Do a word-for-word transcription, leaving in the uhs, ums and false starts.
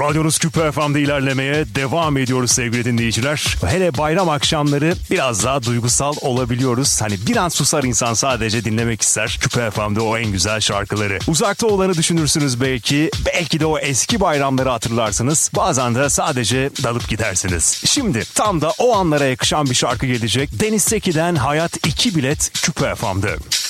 Radyonuz Küpe F M'de ilerlemeye devam ediyoruz sevgili dinleyiciler. Hele bayram akşamları biraz daha duygusal olabiliyoruz. Hani bir an susar insan, sadece dinlemek ister Küpe F M'de o en güzel şarkıları. Uzakta olanı düşünürsünüz belki. Belki de o eski bayramları hatırlarsınız. Bazen de sadece dalıp gidersiniz. Şimdi tam da o anlara yakışan bir şarkı gelecek. Deniz Seki'den Hayat iki Bilet Küpe F M'de.